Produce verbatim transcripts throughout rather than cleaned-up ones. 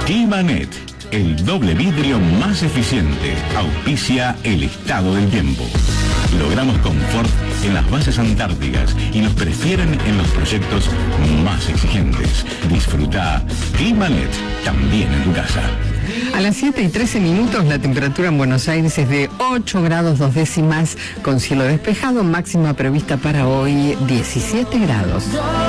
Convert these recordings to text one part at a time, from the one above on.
Climanet, el doble vidrio más eficiente, auspicia el estado del tiempo. Logramos confort en las bases antárticas y nos prefieren en los proyectos más exigentes. Disfruta Climanet también en tu casa. A las siete y trece minutos la temperatura en Buenos Aires es de ocho grados dos décimas con cielo despejado, máxima prevista para hoy diecisiete grados.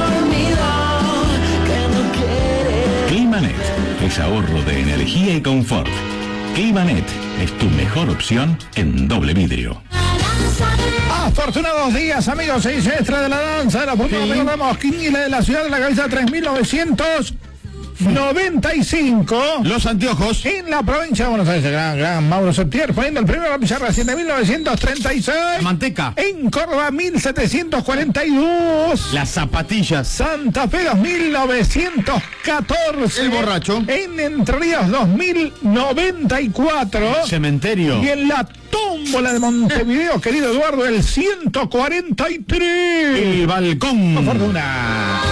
Climanet es ahorro de energía y confort. Climanet es tu mejor opción en doble vidrio. Afortunados días, amigos, seis extra de la danza de la punta, sí. Recordamos, Quiniela de la Ciudad de la Cabeza, tres mil novecientos noventa y cinco. Los anteojos. En la provincia de Buenos Aires, gran, gran Mauro Septier, poniendo el primero a la pizarra, siete mil novecientos treinta y seis. La manteca. En Córdoba, mil setecientos cuarenta y dos. Las zapatillas. Santa Fe, dos mil novecientos catorce. El borracho. En Entre Ríos, dos mil noventa y cuatro. El cementerio. Y en la tómbola de Montevideo, querido Eduardo, el ciento cuarenta y tres. El balcón. Por fortuna.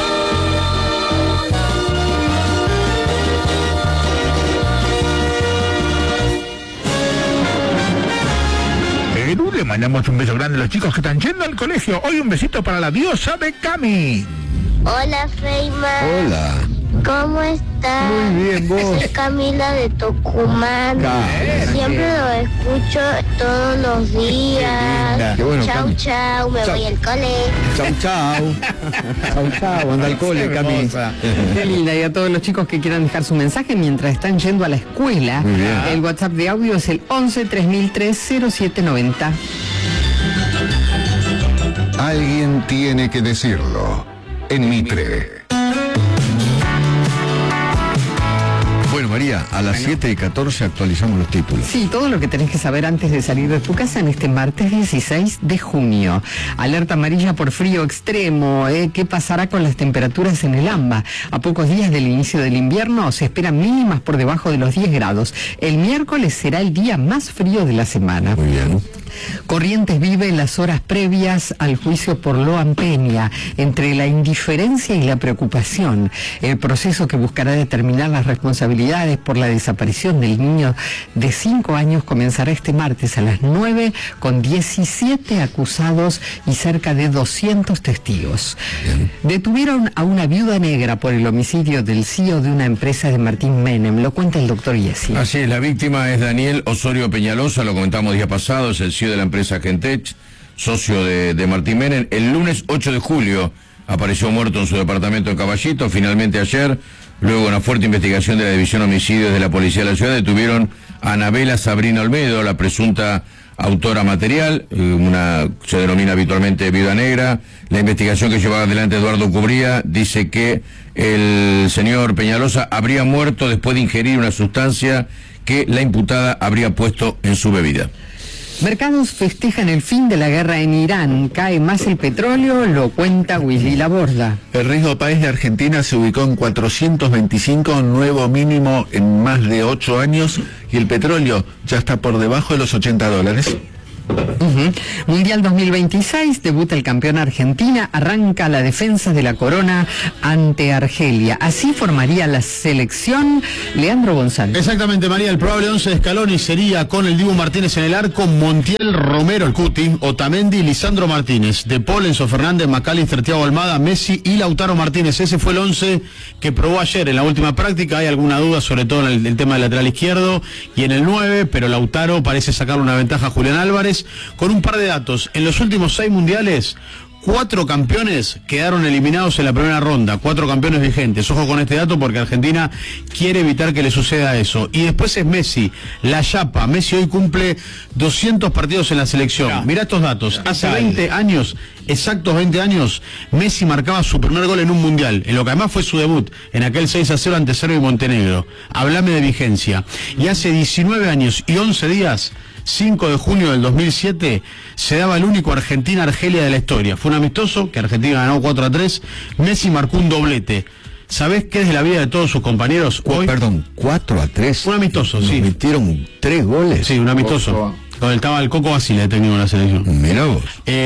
Le mandamos un beso grande a los chicos que están yendo al colegio. Hoy un besito para la diosa de Cami. Hola, Feynman. Hola. ¿Cómo estás? Muy bien, vos. Soy Camila de Tucumán. Claro. Siempre lo escucho todos los días. Qué bueno, chau, Cami. chau, me Chau. voy al cole. Chau, chau. Chau, chau, anda al cole, Cami. Qué linda, y a todos los chicos que quieran dejar su mensaje mientras están yendo a la escuela, Muy bien. el WhatsApp de audio es el once tres mil tres cero siete noventa. Alguien tiene que decirlo. En Mitre. Bueno, María, a las siete y catorce actualizamos los títulos. Sí, todo lo que tenés que saber antes de salir de tu casa en este martes dieciséis de junio. Alerta amarilla por frío extremo. ¿eh? ¿Qué pasará con las temperaturas en el AMBA? A pocos días del inicio del invierno se esperan mínimas por debajo de los diez grados. El miércoles será el día más frío de la semana. Muy bien. Corrientes vive en las horas previas al juicio por Loan Peña, entre la indiferencia y la preocupación. El proceso que buscará determinar las responsabilidades por la desaparición del niño de cinco años comenzará este martes a las nueve con diecisiete acusados y cerca de doscientos testigos. Bien. Detuvieron a una viuda negra por el homicidio del C E O de una empresa de Martín Menem. Lo cuenta el doctor Yesi. Así es, la víctima es Daniel Osorio Peñalosa, lo comentamos día pasado, es el C E O de la empresa Gentech, socio de, de Martín Menem. El lunes ocho de julio apareció muerto en su departamento en Caballito. Finalmente ayer, luego de una fuerte investigación de la División Homicidios de la Policía de la Ciudad, detuvieron a Anabela Sabrina Olmedo, la presunta autora material, una se denomina habitualmente viuda negra. La investigación que llevaba adelante Eduardo Cubría dice que el señor Peñalosa habría muerto después de ingerir una sustancia que la imputada habría puesto en su bebida. Mercados festejan el fin de la guerra en Irán. Cae más el petróleo, lo cuenta Willy Laborda. El riesgo país de Argentina se ubicó en cuatrocientos veinticinco, un nuevo mínimo en más de ocho años, y el petróleo ya está por debajo de los ochenta dólares. Uh-huh. Mundial dos mil veintiséis, debuta el campeón Argentina, arranca la defensa de la corona ante Argelia. Así formaría la selección Leandro González. Exactamente, María, el probable once de Scaloni sería con el Dibu Martínez en el arco, Montiel, Romero, el Cuti, Otamendi, Lisandro Martínez, De Paul, Enzo Fernández, McAllister, Thiago Almada, Messi y Lautaro Martínez. Ese fue el once que probó ayer en la última práctica. Hay alguna duda, sobre todo en el, el tema del lateral izquierdo y en el nueve, pero Lautaro parece sacarle una ventaja a Julián Álvarez. Con un par de datos, en los últimos seis mundiales, cuatro campeones quedaron eliminados en la primera ronda, cuatro campeones vigentes. Ojo con este dato porque Argentina quiere evitar que le suceda eso. Y después es Messi, la chapa. Messi hoy cumple doscientos partidos en la selección. Mirá, Mirá estos datos. Hace veinte años, exactos veinte años, Messi marcaba su primer gol en un mundial, en lo que además fue su debut, en aquel seis a cero ante Serbia y Montenegro. Hablame de vigencia. Y hace diecinueve años y once días, cinco de junio del dos mil siete, se daba el único Argentina-Argelia de la historia. Fue un amistoso que Argentina ganó cuatro a tres. Messi marcó un doblete. ¿Sabés qué es de la vida de todos sus compañeros hoy? Perdón, cuatro a tres. Un amistoso, Nos sí. metieron tres goles. Sí, un amistoso. Donde estaba el Coco Basile, técnico de la selección. Mirá vos.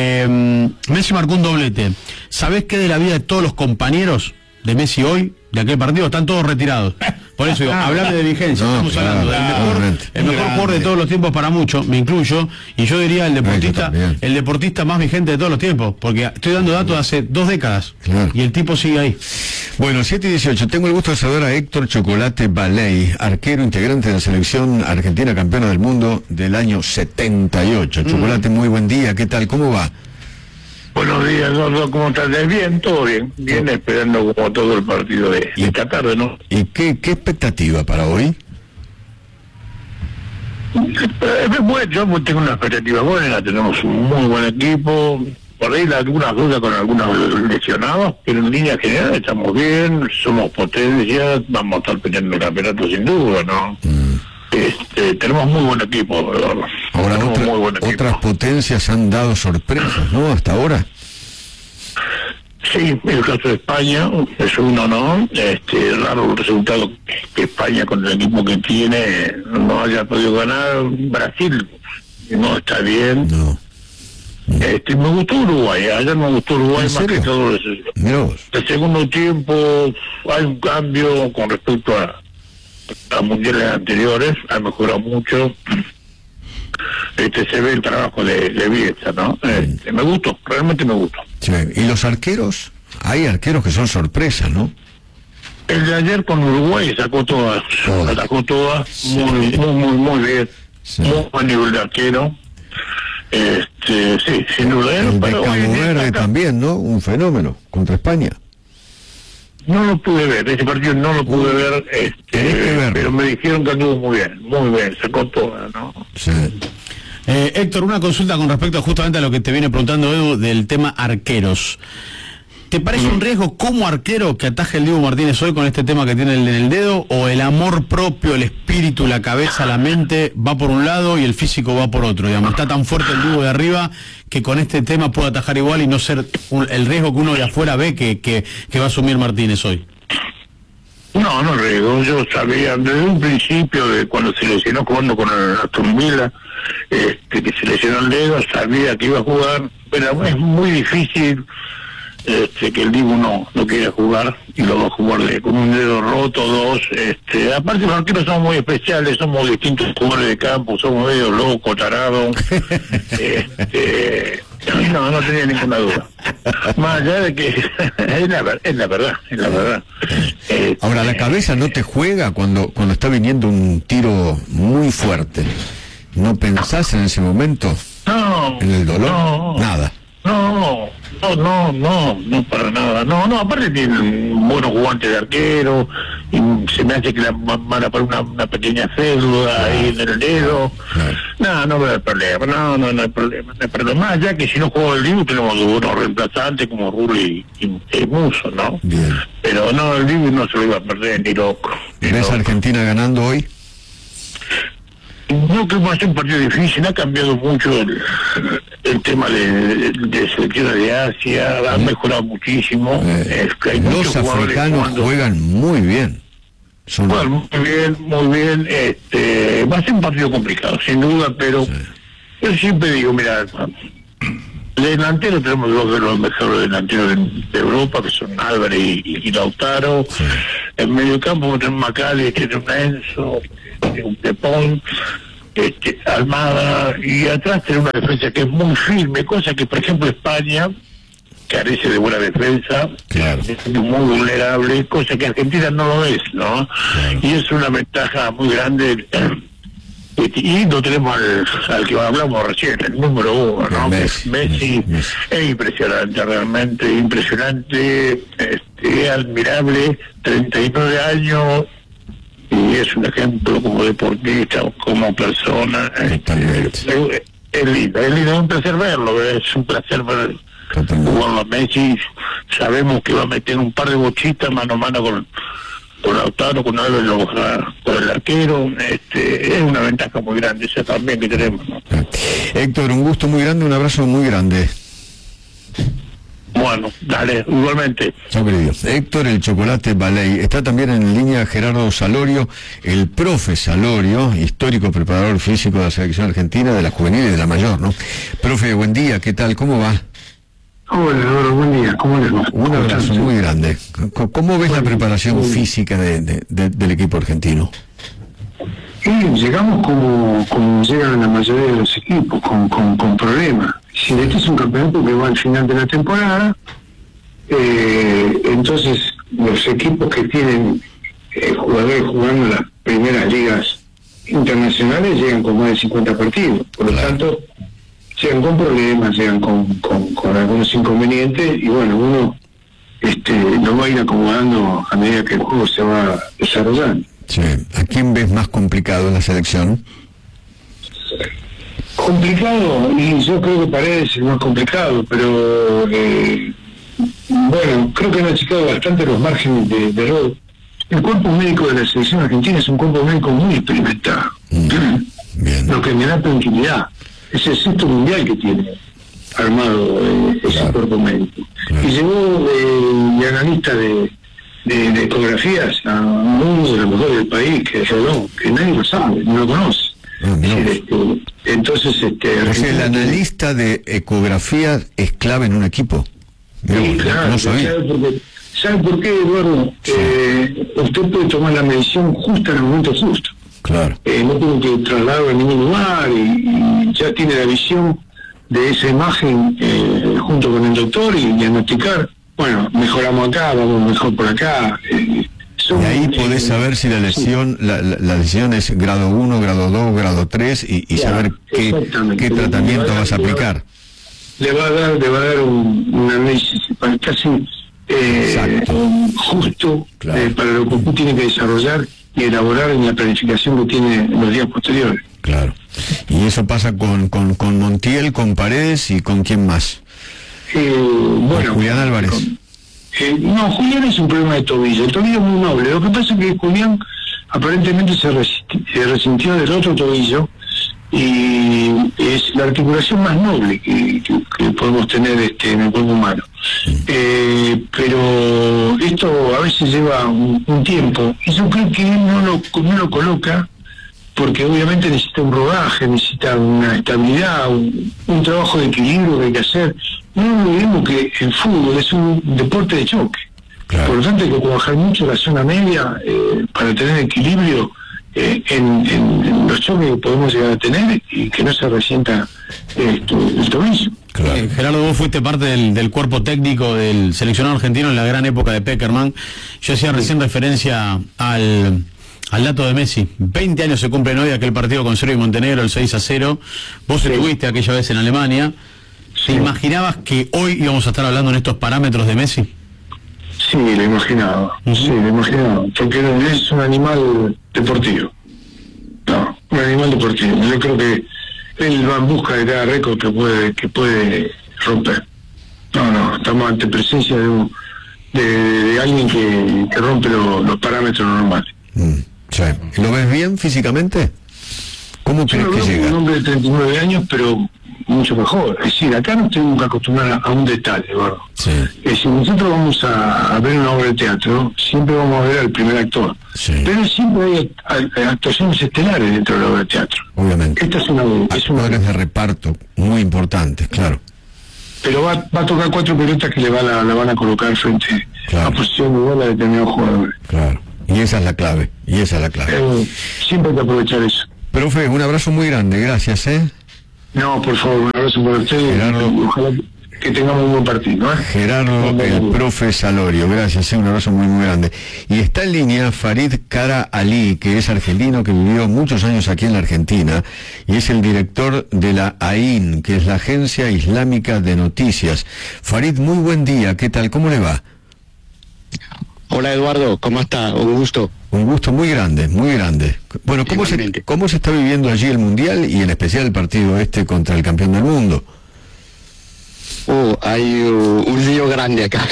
Eh, Messi marcó un doblete. ¿Sabés qué es de la vida de todos los compañeros de Messi hoy, de aquel partido? Están todos retirados. Por eso digo, Ah, hablame de vigencia, no, estamos claro, hablando del mejor, obviamente. el mejor jugador de todos los tiempos para muchos, me incluyo, y yo diría el deportista, también. el deportista más vigente de todos los tiempos, porque estoy dando datos de hace dos décadas, Claro. y el tipo sigue ahí. Bueno, siete y dieciocho, tengo el gusto de saludar a Héctor Chocolate Baley, arquero integrante de la selección argentina campeona del mundo del año setenta y ocho. Chocolate, muy buen día, ¿qué tal? ¿Cómo va? Buenos días, Gordo, ¿cómo estás? Bien, todo bien. Bien, esperando como todo el partido de, de esta tarde, ¿no? ¿Y qué, qué expectativa para hoy? Eh, Bueno, yo tengo una expectativa buena, tenemos un muy buen equipo. Por ahí algunas dudas con algunos lesionados, pero en línea general estamos bien, somos potencia, vamos a estar peleando el campeonato sin duda, ¿no? Mm. Este, tenemos muy buen equipo, ¿verdad? Ahora, tenemos otra- muy buen equipo. otras potencias han dado sorpresas, ¿no? Hasta ahora. Sí, el caso de España es uno, ¿no? Este, raro el resultado que España con el equipo que tiene no haya podido ganar. Brasil no está bien. No. Este, me gustó Uruguay, ayer me gustó Uruguay ¿En más serio? que todo eso. Mirá vos. El segundo tiempo hay un cambio con respecto a, a mundiales anteriores, ha mejorado mucho. Este, se ve el trabajo de, de Bielsa, ¿no? Este, me gustó, realmente me gustó. Sí. ¿Y los arqueros? Hay arqueros que son sorpresas, ¿no? El de ayer con Uruguay sacó todas, Todas. sacó todas, muy, muy, muy, muy bien, Sí. muy buen nivel de arquero. Este, sí, sin duda. El de pero Cabo hoy en día Verde acá- también, ¿no? Un fenómeno contra España. No lo pude ver, ese partido no lo pude ver, tenés que este, verlo. pero me dijeron que anduvo muy bien, muy bien, sacó todas, ¿no? Sí. Eh, Héctor, una consulta con respecto justamente a lo que te viene preguntando Edu del tema arqueros. ¿Te parece un riesgo como arquero que ataje el Dibu Martínez hoy con este tema que tiene en el dedo? ¿O el amor propio, el espíritu, la cabeza, la mente va por un lado y el físico va por otro? Digamos, está tan fuerte el Dibu de arriba que con este tema puede atajar igual y no ser un- el riesgo que uno de afuera ve que, que, que va a asumir Martínez hoy. No, no riesgo, yo sabía desde un principio de cuando se lesionó jugando con el Aston Villa, este, que se lesionó el dedo, sabía que iba a jugar, pero es muy difícil este, que el Dibu no, no quiera jugar y lo va a jugar de, con un dedo roto, dos, este, aparte los arqueros somos muy especiales, somos distintos jugadores de campo, somos medio locos, tarados, este, no, no tenía ninguna duda. Más allá de que es la, ver- es la verdad, es la verdad. Este, Ahora, la cabeza no te juega cuando, cuando está viniendo un tiro muy fuerte. ¿No pensás en ese momento no, en el dolor? no, Nada. No, no, no, no, no para nada. No, no, aparte tienen buenos guantes de arquero, y se me hace que la, van a poner una, una pequeña célula ahí en el dedo. Claro. No, no veo el problema, no, no, no hay problema, no hay problema. Más allá que si no juego el Dibu tenemos unos reemplazantes como Rulli y, y, y Muso, ¿no? Bien. Pero no, el Dibu no se lo iba a perder ni loco. Ni ¿Ves loco. a Argentina ganando hoy? No creo que va a ser un partido difícil, ha cambiado mucho el, el tema de, de selecciones de Asia, ha mejorado muchísimo. Eh, Es que hay muchos los jugadores africanos jugando- juegan muy bien. Son Juegan muy bien, muy bien. Este, va a ser un partido complicado, sin duda, pero yo siempre digo, mira, de delantero tenemos dos de los mejores delanteros de, de Europa, que son Álvarez y, y Lautaro. En medio campo tenemos Macali, tiene un Enzo, tiene un Pepón, este, Almada, y atrás tenemos una defensa que es muy firme, cosa que, por ejemplo, España carece de buena defensa, Claro. es muy vulnerable, cosa que Argentina no lo es, ¿no? Claro. Y es una ventaja muy grande. Y no tenemos al, al que hablamos recién, el número uno, ¿no? Que es Messi, Messi. Messi. Es impresionante, realmente impresionante, este, es admirable, treinta y nueve años, y es un ejemplo como deportista, como persona. Totalmente. Este, es, es lindo, es lindo, es un placer verlo, es un placer ver Totalmente. jugarlo a Messi. Sabemos que va a meter un par de bochitas mano a mano con con Lautaro, con Álvaro, con el arquero. Este, es una ventaja muy grande esa también que tenemos, ¿no? Héctor, un gusto muy grande, un abrazo muy grande. Bueno, dale, igualmente. Chao, querido. Héctor, el Chocolate Baley. Está también en línea Gerardo Salorio, el profe Salorio, histórico preparador físico de la selección argentina, de la juvenil y de la mayor, ¿no? Profe, buen día, ¿qué tal? ¿Cómo va? Hola, Eduardo, buen día, ¿cómo les va? Un abrazo muy grande. ¿Cómo ves la preparación física de, de, de, del equipo argentino? Y llegamos como, como llegan la mayoría de los equipos, con, con, con problemas. Si este es un campeonato que va al final de la temporada, eh, entonces los equipos que tienen eh, jugadores jugando en las primeras ligas internacionales llegan con más de cincuenta partidos. Por lo claro. tanto, llegan con problemas, llegan con, con, con algunos inconvenientes y bueno, uno este, lo va a ir acomodando a medida que el juego se va desarrollando. Sí. ¿A quién ves más complicado en la selección? Complicado, y yo creo que Paredes es el más complicado, pero eh, bueno, creo que han achicado bastante los márgenes de, de error. El cuerpo médico de la selección argentina es un cuerpo médico muy experimentado, mm. Bien. Lo que me da tranquilidad. Es el sexto mundial que tiene armado eh, ese claro. cuerpo médico. Claro. Y llegó eh, de analista de, de, de ecografías a uno de los mejores del país, que es Rolón, que nadie lo sabe, no lo conoce. Ah, no. este, entonces, este, o sea, el analista de ecografía es clave en un equipo. Mira, sí, claro, no sabía. ¿Sabe por qué, ¿Sabe por qué Eduardo? Sí. Eh, usted puede tomar la medición justa en el momento justo. Claro. Eh, no tiene que trasladarlo a ningún lugar y, y ya tiene la visión de esa imagen eh, junto con el doctor y diagnosticar, bueno, mejoramos acá, vamos mejor por acá. Eh, son, y ahí podés eh, saber si la lesión, sí. la, la, la lesión es grado uno, grado dos, grado tres y, y claro, saber qué, qué tratamiento vas a aplicar. Le va a dar, le va a dar un, un análisis casi eh, justo claro. eh, para lo que usted tiene que desarrollar y elaborar en la planificación que tiene en los días posteriores. Claro. Y eso pasa con, con, con Montiel, con Paredes y con quién más. Eh, bueno, con Julián Álvarez. Con, eh, no, Julián es un problema de tobillo. El tobillo es muy noble. Lo que pasa es que Julián aparentemente se, resisti, se resintió del otro tobillo y es la articulación más noble que, que, que podemos tener este, en el cuerpo humano. Eh, pero esto a veces lleva un, un tiempo y yo creo que él no lo, no lo coloca porque obviamente necesita un rodaje, necesita una estabilidad, un, un trabajo de equilibrio que hay que hacer. No olvidemos que el fútbol es un deporte de choque, claro. Por lo tanto hay que trabajar mucho la zona media eh, para tener equilibrio eh, en, en, en los choques que podemos llegar a tener y que no se resienta eh, el tobillo. Claro. Eh, Gerardo, vos fuiste parte del, del cuerpo técnico del seleccionado argentino en la gran época de Peckerman. Yo hacía recién referencia al, al dato de Messi. veinte años se cumplen hoy aquel partido con Serbia y Montenegro, el seis a cero. Vos sí. estuviste aquella vez en Alemania. ¿Te sí. imaginabas que hoy íbamos a estar hablando en estos parámetros de Messi? Sí, lo imaginaba. Uh-huh. Sí, lo imaginaba. Porque es un animal deportivo. No, un animal deportivo. Yo creo que él va en busca de cada récord que puede que puede romper. No, no, estamos ante presencia de un, de, de alguien que, que rompe lo, los parámetros normales. Mm, sí. ¿Lo ves bien físicamente? ¿Cómo Yo crees lo que veo llega? Un hombre de treinta y nueve años, pero mucho mejor. Es decir, acá nos tenemos que acostumbrar a un detalle, Eduardo. Sí. Eh, si nosotros vamos a, a ver una obra de teatro, siempre vamos a ver al primer actor. Sí. Pero siempre hay, hay actuaciones estelares dentro de la obra de teatro. Obviamente. Esta es una... Es una actores de reparto muy importantes, claro. Pero va, va a tocar cuatro pelotas que le van a, la van a colocar frente claro. a posición de bola a determinados jugadores. Claro. Y esa es la clave. Y esa es la clave. Eh, siempre hay que aprovechar eso. Profe, un abrazo muy grande. Gracias, ¿eh? No, por favor, un abrazo para usted. Gerardo, y ojalá que tengamos un buen partido, ¿eh? Gerardo, el profe Salorio, gracias, ¿eh? Un abrazo muy muy grande. Y está en línea Farid Kara Ali, que es argentino, que vivió muchos años aquí en la Argentina, y es el director de la A I N, que es la Agencia Islámica de Noticias. Farid, muy buen día, ¿qué tal? ¿Cómo le va? Hola Eduardo, ¿cómo está? Un gusto. Un gusto muy grande, muy grande. Bueno, ¿cómo se, ¿cómo se está viviendo allí el Mundial y en especial el partido este contra el campeón del mundo? Oh, hay uh, un lío grande acá.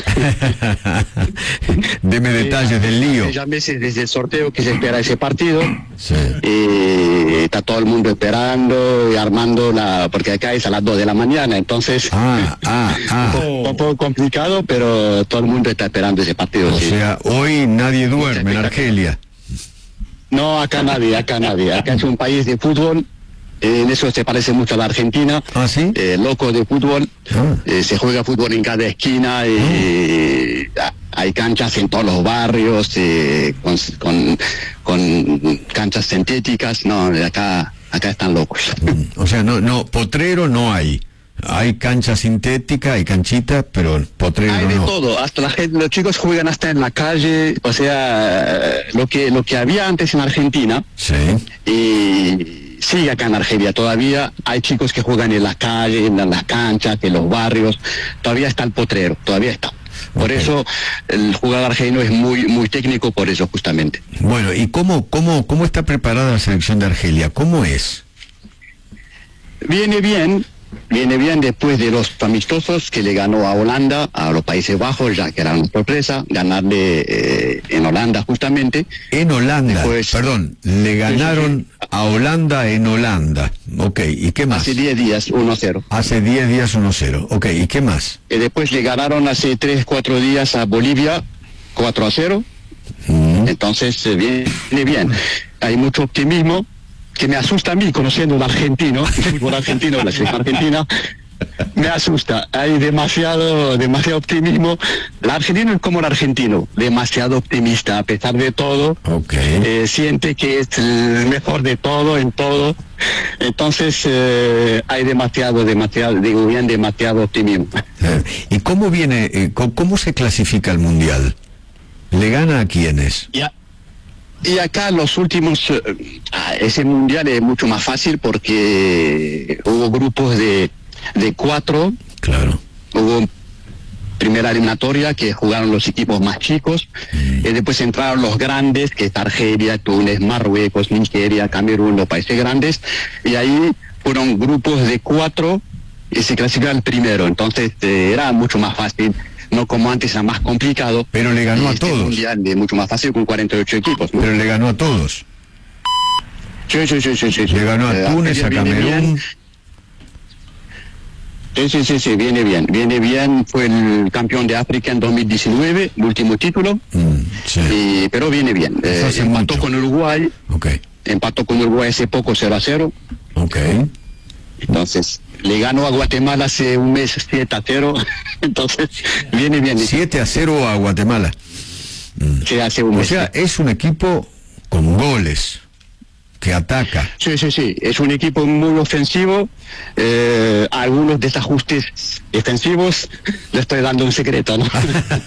Deme detalles del lío. Ya meses desde el sorteo que se espera ese partido. Sí. Eh, está todo el mundo esperando y armando la, porque acá es a las dos de la mañana, entonces ah, ah, ah. Un, poco, un poco complicado, pero todo el mundo está esperando ese partido. O sí. sea, hoy nadie duerme en Argelia. No, acá nadie, acá nadie. Acá es un país de fútbol En eso se parece mucho a la Argentina. ¿Ah, sí? Eh, loco de fútbol. Ah. Eh, se juega fútbol en cada esquina. Eh, ah. Hay canchas en todos los barrios, eh, con, con, con canchas sintéticas. No, acá, acá están locos. O sea, no, no, potrero no hay. Hay cancha sintética, hay canchita, pero potrero hay de no. todo, hasta la gente, los chicos juegan hasta en la calle, o sea, lo que lo que había antes en Argentina. Sí. Y sigue acá en Argelia todavía. Hay chicos que juegan en la calle, en las canchas, en los barrios. Todavía está el potrero, todavía está. Por okay. eso el jugador argelino es muy muy técnico, por eso justamente. Bueno, ¿y cómo cómo cómo está preparada la selección de Argelia? ¿Cómo es? Viene bien. Viene bien después de los amistosos que le ganó a Holanda, a los Países Bajos, ya que era una sorpresa, ganarle eh, en Holanda justamente. En Holanda, después, perdón, le ganaron a Holanda en Holanda. Ok, ¿y qué más? Hace diez días, uno a cero. Hace diez días, uno a cero. Ok, ¿y qué más? Y después le ganaron hace tres, cuatro días a Bolivia, cuatro a cero. Mm. Entonces, eh, viene bien. Hay mucho optimismo, que me asusta a mí, conociendo el argentino, el fútbol argentino, la selección argentina, me asusta. Hay demasiado, demasiado optimismo. El argentino es como el argentino, demasiado optimista, a pesar de todo. Okay. Eh, siente que es el mejor de todo, en todo. Entonces, eh, hay demasiado, demasiado, digo bien, demasiado optimismo. ¿Y cómo viene, eh, cómo se clasifica el Mundial? ¿Le gana a quiénes? Ya. Y acá los últimos, eh, ese mundial es mucho más fácil porque hubo grupos de, de cuatro. Claro. Hubo primera eliminatoria que jugaron los equipos más chicos. Mm. Y después entraron los grandes, que es Argelia, Túnez, Marruecos, Nigeria, Camerún, los países grandes. Y ahí fueron grupos de cuatro y se clasificaron el primero. Entonces eh, era mucho más fácil. No como antes, era más complicado. Pero le ganó este a todos. Mundial es mucho más fácil con cuarenta y ocho equipos, ¿no? Pero le ganó a todos. Sí, sí, sí, sí. sí. Le ganó a Túnez, a Camerún. Sí, sí, sí, sí, viene bien. Viene bien, fue el campeón de África en dos mil diecinueve, último título. Mm, sí. y, pero viene bien. Eh, empató mucho. con Uruguay. Okay. Empató con Uruguay hace poco, cero a cero. Ok. Entonces, le ganó a Guatemala hace un mes siete a cero, entonces viene bien. siete a cero a Guatemala. Sí, hace un mes. O sea, es un equipo con goles, que ataca. Sí, sí, sí, es un equipo muy ofensivo. Eh, algunos desajustes defensivos, le estoy dando un secreto, ¿no?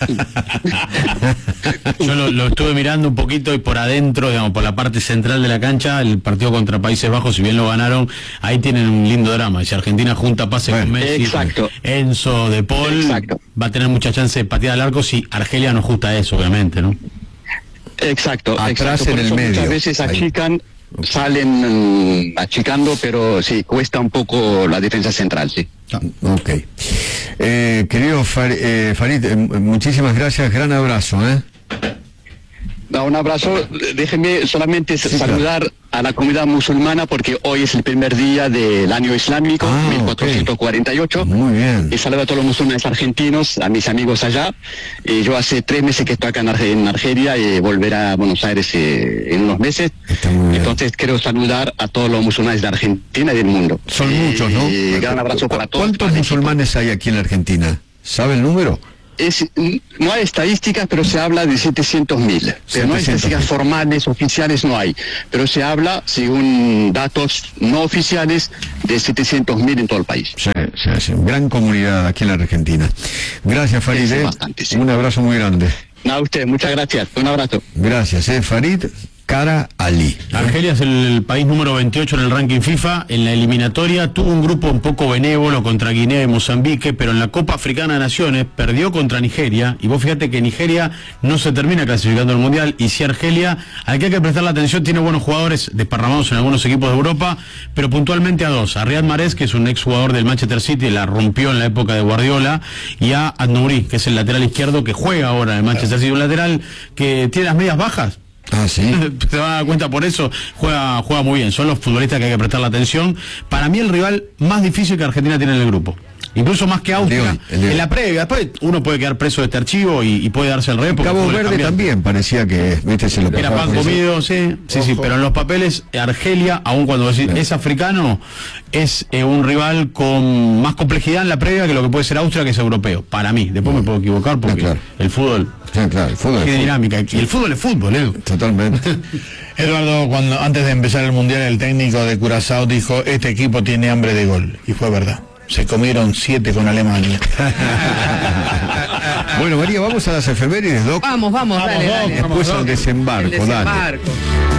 Yo lo, lo estuve mirando un poquito y por adentro, digamos, por la parte central de la cancha, el partido contra Países Bajos, si bien lo ganaron, ahí tienen un lindo drama. Y si Argentina junta pase bueno, con Messi, exacto. Enzo, De Paul, exacto. va a tener mucha chance de patear al arco si Argelia no ajusta eso, obviamente, ¿no? Exacto, atrás exacto. en el medio. Muchas veces achican, ahí. salen um, achicando, pero sí, cuesta un poco la defensa central, sí. Ah, ok. Eh, querido Far, eh, Farid, eh, muchísimas gracias, gran abrazo, ¿eh? No, un abrazo, déjeme solamente sí, saludar claro. a la comunidad musulmana porque hoy es el primer día del año islámico, ah, mil cuatrocientos cuarenta y ocho. Okay. Muy bien. Y saludo a todos los musulmanes argentinos, a mis amigos allá. Y yo hace tres meses que estoy acá en, Arge en Argelia y volveré a Buenos Aires eh, en unos meses. Entonces quiero saludar a todos los musulmanes de Argentina y del mundo. Son eh, muchos, ¿no? Y gran abrazo para todos. ¿Cuántos para musulmanes hay aquí en la Argentina? ¿Sabe el número? Es, no hay estadísticas, pero se habla de setecientos mil. Pero no hay estadísticas formales, oficiales, no hay. Pero se habla, según datos no oficiales, de setecientos mil en todo el país. Sí, sí, sí. Gran comunidad aquí en la Argentina. Gracias, Farid. Eh. Bastante, sí. Un abrazo muy grande. No, a usted, muchas gracias. Un abrazo. Gracias, eh. Farid Kara Ali. Argelia es el país número veintiocho en el ranking FIFA. En la eliminatoria tuvo un grupo un poco benévolo contra Guinea y Mozambique, pero en la Copa Africana de Naciones perdió contra Nigeria. Y vos fíjate que Nigeria no se termina clasificando al Mundial. Y si Argelia, al que hay que prestarle atención, tiene buenos jugadores desparramados en algunos equipos de Europa, pero puntualmente a dos. A Riyad Mahrez, que es un ex jugador del Manchester City, la rompió en la época de Guardiola, y a Adnouri, que es el lateral izquierdo que juega ahora en el Manchester City, un lateral que tiene las medias bajas. Ah, sí. Te vas a dar cuenta por eso, juega juega muy bien. Son los futbolistas que hay que prestarle atención. Para mí el rival más difícil que Argentina tiene en el grupo. Incluso más que Austria, hoy, el de hoy. en la previa. Después uno puede quedar preso de este archivo y, y puede darse el re. porque Cabo puede Verde cambiar. también parecía que, viste, se lo Era pasaba pan por eso. comido, sí, sí, sí, pero en los papeles, Argelia, aun cuando decís, es africano, es eh, un rival con más complejidad en la previa que lo que puede ser Austria, que es europeo, para mí. Después me puedo equivocar porque Ah, claro. el fútbol Sí, claro, el fútbol. tiene es fútbol. dinámica, y el fútbol es fútbol, Edu. Totalmente. Eduardo, cuando antes de empezar el Mundial, el técnico de Curazao dijo, este equipo tiene hambre de gol. Y fue verdad. Se comieron siete con Alemania. Bueno, María, vamos a las efemérides, Doc. Vamos, vamos, dale, dale. Después al desembarco, El dale. desembarco.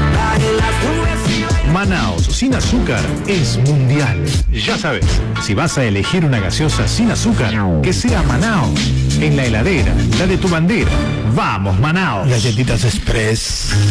Manaos sin azúcar es mundial. Ya sabes, si vas a elegir una gaseosa sin azúcar, que sea Manaos. En la heladera, la de tu bandera. Vamos, Manaos. Galletitas Express.